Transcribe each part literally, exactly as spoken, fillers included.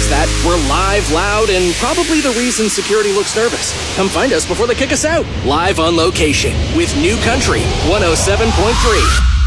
fix that. We're live, loud, and probably the reason security looks nervous. Come find us before they kick us out. Live on location with New Country one oh seven point three.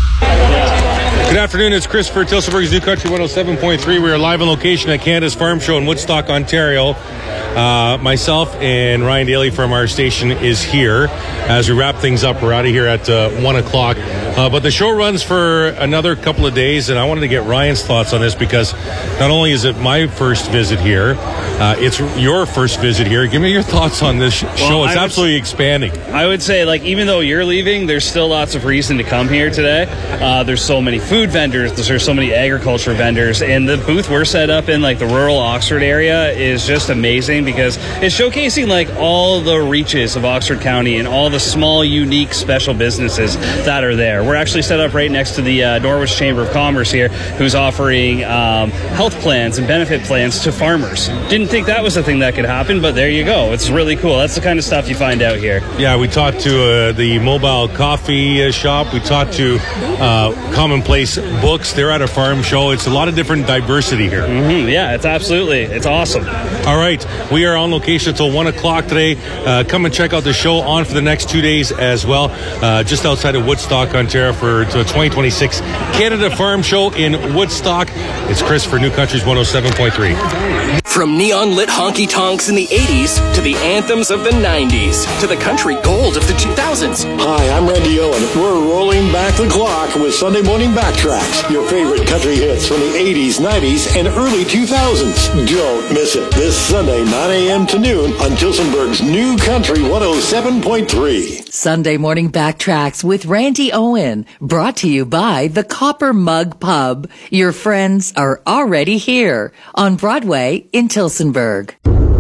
Good afternoon, it's Chris for Tillsonburg's New Country one oh seven point three. We are live on location at Canada's Farm Show in Woodstock, Ontario. Uh, myself and Ryan Daly from our station is here as we wrap things up. We're out of here at uh, one o'clock. Uh, but the show runs for another couple of days, and I wanted to get Ryan's thoughts on this because not only is it my first visit here, uh, it's your first visit here. Give me your thoughts on this sh- well, show. It's absolutely s- expanding. I would say, like, even though you're leaving, there's still lots of reason to come here today. Uh, there's so many food vendors, there's so many agriculture vendors, and the booth we're set up in, like the rural Oxford area, is just amazing because it's showcasing like all the reaches of Oxford County and all the small, unique, special businesses that are there. We're actually set up right next to the uh, Norwich Chamber of Commerce here, who's offering um, health plans and benefit plans to farmers. Didn't think that was a thing that could happen, but there you go. It's really cool. That's the kind of stuff you find out here. Yeah, we talked to uh, the mobile coffee uh, shop. We talked to uh, Commonplace Books. They're at a farm show. It's a lot of different diversity here. Mm-hmm. Yeah, it's absolutely. It's awesome. All right. We are on location until one o'clock today. Uh, come and check out the show on for the next two days as well. Uh, just outside of Woodstock, Ontario for the twenty twenty-six Canada Farm Show in Woodstock. It's Chris for New Country's one oh seven point three. From neon-lit honky-tonks in the eighties to the anthems of the nineties to the country gold of the two thousands. Hi, I'm Randy Owen. We're rolling back the clock with Sunday Morning Backtracks, your favorite country hits from the eighties, nineties, and early two thousands. Don't miss it this Sunday, nine a.m. to noon on Tillsonburg's New Country one oh seven point three. Sunday Morning Backtracks with Randy Owen, brought to you by the Copper Mug Pub. Your friends are already here on Broadway in Tillsonburg.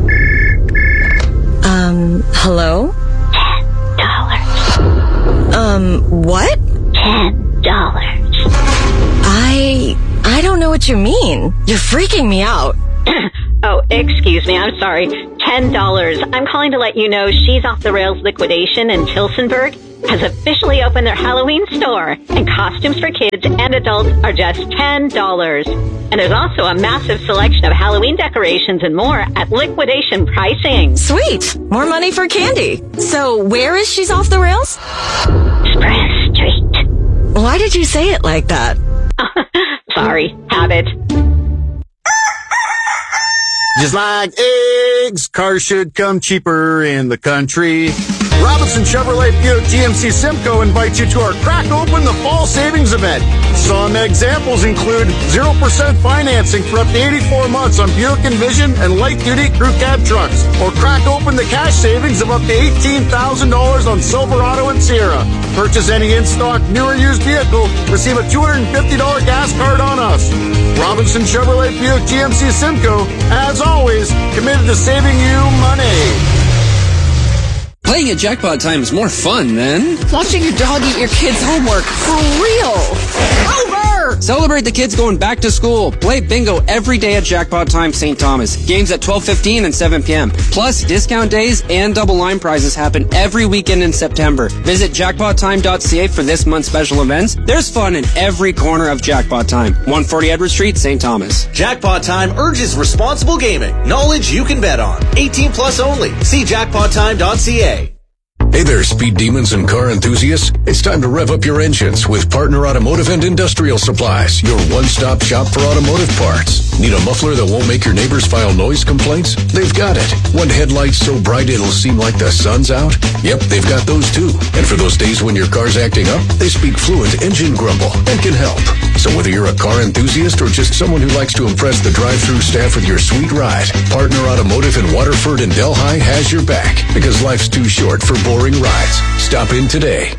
Um, hello? Ten dollars. Um, what? Ten dollars. I... I don't know what you mean. You're freaking me out. Oh, excuse me. I'm sorry. Ten dollars. I'm calling to let you know She's Off the Rails liquidation in Tillsonburg has officially opened their Halloween store, and costumes for kids and adults are just ten dollars. And there's also a massive selection of Halloween decorations and more at liquidation pricing. Sweet! More money for candy. So where is She's Off the Rails? Express Street. Why did you say it like that? Sorry, habit. Just like eggs, cars should come cheaper in the country. Robinson Chevrolet Buick G M C Simcoe invites you to our Crack Open the Fall Savings event. Some examples include zero percent financing for up to eighty-four months on Buick Envision and light-duty crew cab trucks. Or crack open the cash savings of up to eighteen thousand dollars on Silverado and Sierra. Purchase any in-stock, new or used vehicle, receive a two hundred fifty dollars gas card on us. Robinson Chevrolet Buick G M C Simcoe, as always, committed to saving you money. Playing at Jackpot Time is more fun than watching your dog eat your kid's homework for real. Over! Celebrate the kids going back to school. Play bingo every day at Jackpot Time Saint Thomas. Games at twelve fifteen and seven p.m. Plus, discount days and double line prizes happen every weekend in September. Visit jackpot time dot c a for this month's special events. There's fun in every corner of Jackpot Time. one forty Edward Street, Saint Thomas. Jackpot Time urges responsible gaming. Knowledge you can bet on. eighteen plus only. See jackpot time dot c a. Hey there, speed demons and car enthusiasts. It's time to rev up your engines with Partner Automotive and Industrial Supplies, your one-stop shop for automotive parts. Need a muffler that won't make your neighbors file noise complaints? They've got it. Want headlights so bright it'll seem like the sun's out? Yep, they've got those too. And for those days when your car's acting up, they speak fluent engine grumble and can help. So whether you're a car enthusiast or just someone who likes to impress the drive-thru staff with your sweet ride, Partner Automotive in Waterford and Delhi has your back, because life's too short for boring rides. Stop in today.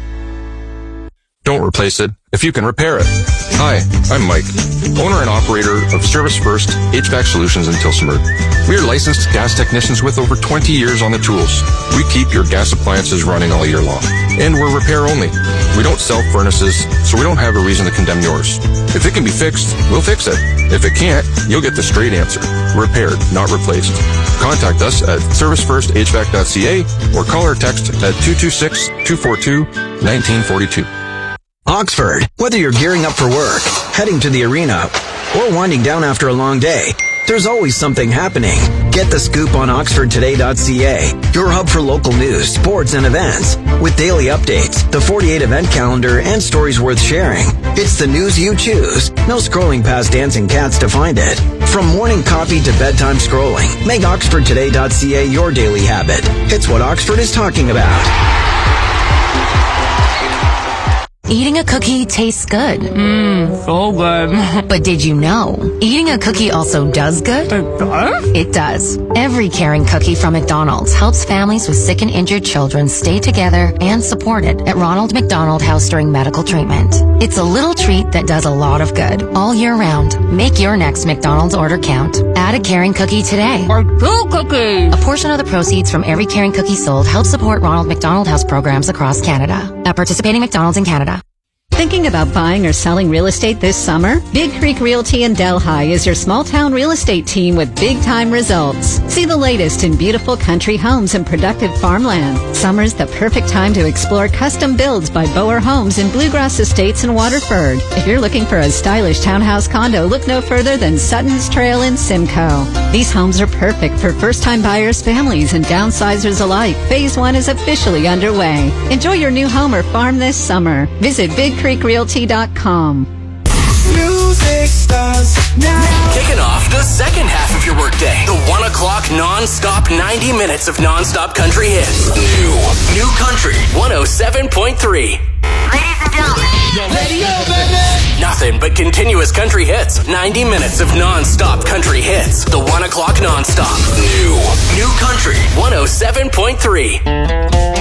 Don't replace it if you can repair it. Hi, I'm Mike, owner and operator of Service First H V A C Solutions in Tillsonburg. We are licensed gas technicians with over twenty years on the tools. We keep your gas appliances running all year long. And we're repair only. We don't sell furnaces, so we don't have a reason to condemn yours. If it can be fixed, we'll fix it. If it can't, you'll get the straight answer. Repaired, not replaced. Contact us at service first h v a c dot c a or call or text at two two six, two four two, one nine four two. Oxford, whether you're gearing up for work, heading to the arena, or winding down after a long day, there's always something happening. Get the scoop on oxford today dot c a, your hub for local news, sports, and events. With daily updates, the forty-eight event calendar, and stories worth sharing. It's the news you choose. No scrolling past dancing cats to find it. From morning coffee to bedtime scrolling, make oxford today dot c a your daily habit. It's what Oxford is talking about. Eating a cookie tastes good. Mmm, so good. But did you know, eating a cookie also does good? It does? It does. Every caring cookie from McDonald's helps families with sick and injured children stay together and supported at Ronald McDonald House during medical treatment. It's a little treat that does a lot of good all year round. Make your next McDonald's order count. Add a caring cookie today. Or two cookies. A portion of the proceeds from every caring cookie sold helps support Ronald McDonald House programs across Canada. At participating McDonald's in Canada. Thinking about buying or selling real estate this summer? Big Creek Realty in Delhi is your small town real estate team with big time results. See the latest in beautiful country homes and productive farmland. Summer's the perfect time to explore custom builds by Boer Homes in Bluegrass Estates in Waterford. If you're looking for a stylish townhouse condo, look no further than Sutton's Trail in Simcoe. These homes are perfect for first time buyers, families, and downsizers alike. Phase one is officially underway. Enjoy your new home or farm this summer. Visit Big Creek Realty dot com. Music starts now. Kicking off the second half of your workday. The one o'clock non-stop ninety minutes of non-stop country hits. New. New Country one oh seven point three. Ladies and gentlemen. Radio, baby. Nothing but continuous country hits. ninety minutes of non-stop country hits. The one o'clock non-stop. New. New Country one oh seven point three.